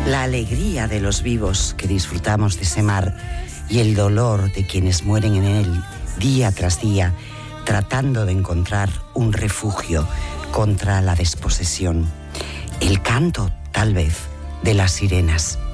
La alegría de los vivos que disfrutamos de ese mar y el dolor de quienes mueren en él día tras día, tratando de encontrar un refugio contra la desposesión. El canto, tal vez, de las sirenas.